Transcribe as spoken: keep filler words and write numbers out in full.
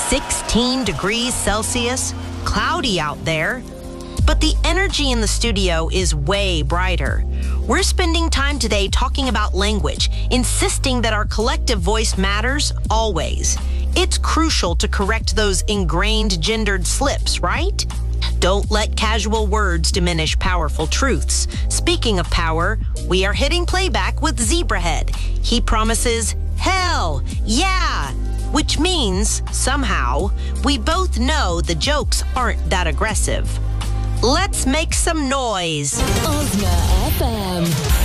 sixteen degrees Celsius, cloudy out there. But the energy in the studio is way brighter. We're spending time today talking about language, insisting that our collective voice matters always. It's crucial to correct those ingrained gendered slips, right? Don't let casual words diminish powerful truths. Speaking of power, we are hitting playback with Zebrahead. He promises, hell, yeah, which means, somehow, we both know the jokes aren't that aggressive. Let's make some noise. Ozma F M.